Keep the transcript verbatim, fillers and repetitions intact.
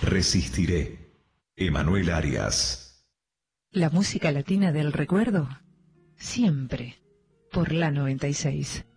Resistiré. Emanuel Arias. La música latina del recuerdo, siempre por la noventa y seis.